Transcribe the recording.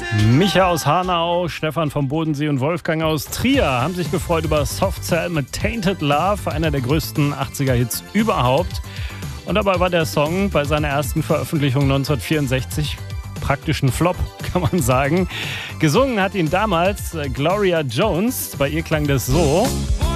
Micha aus Hanau, Stefan vom Bodensee und Wolfgang aus Trier haben sich gefreut über Soft Cell mit Tainted Love, einer der größten 80er-Hits überhaupt. Und dabei war der Song bei seiner ersten Veröffentlichung 1964 praktisch ein Flop, kann man sagen. Gesungen hat ihn damals Gloria Jones, bei ihr klang das so.